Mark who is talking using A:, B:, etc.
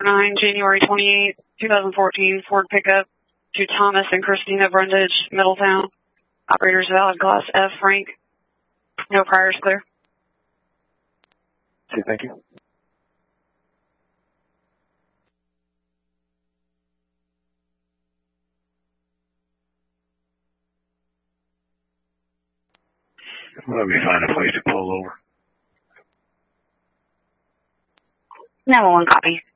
A: 9, January 28, 2014, Ford pickup to Thomas and Christina Brundage, Middletown. Operators valid, class F, Frank. No priors, clear.
B: Okay, thank you.
C: Let me find a place to pull over.
A: 911 copy.